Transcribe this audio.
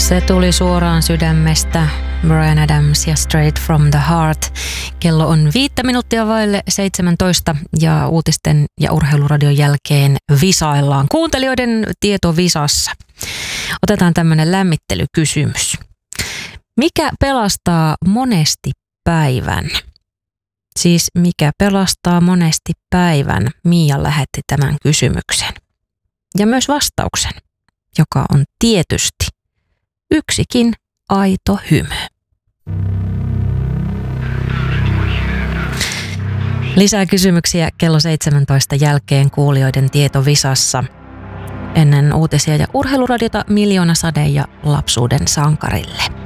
Se tuli suoraan sydämestä. Bryan Adams ja Straight from the Heart. Kello on 5 minuuttia vaille 17 ja uutisten ja urheiluradion jälkeen visaillaan kuuntelijoiden tietovisassa. Otetaan tämmöinen lämmittelykysymys. Mikä pelastaa monesti päivän? Siis mikä pelastaa monesti päivän? Mia lähetti tämän kysymyksen. Ja myös vastauksen, joka on tietysti yksikin aito hymy. Lisää kysymyksiä kello 17 jälkeen kuulijoiden tietovisassa. Ennen uutisia ja urheiluradiota Miljoonasade ja lapsuuden sankarille.